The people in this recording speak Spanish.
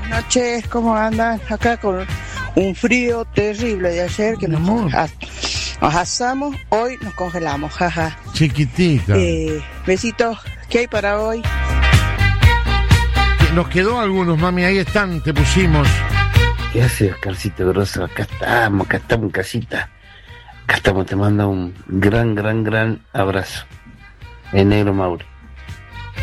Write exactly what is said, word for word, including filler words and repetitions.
noches, ¿cómo andan? Acá con un frío terrible de ayer que nos, nos asamos, hoy nos congelamos, jaja. Chiquitita. Eh, besitos, ¿qué hay para hoy? Nos quedó algunos, mami, ahí están, te pusimos. ¿Qué haces, Oscarcito Grosso? Acá estamos, acá estamos en casita. Acá estamos, te mando un gran, gran, gran abrazo. El negro Mauri.